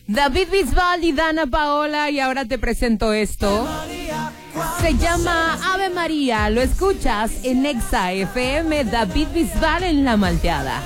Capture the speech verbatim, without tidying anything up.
David Bisbal y Dana Paola, y ahora te presento esto. Se llama Ave María, lo escuchas en Exa F M, David Bisbal en La Malteada.